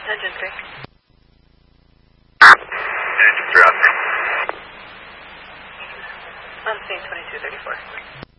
Engine 3. Engine 3 out there. On scene 2234.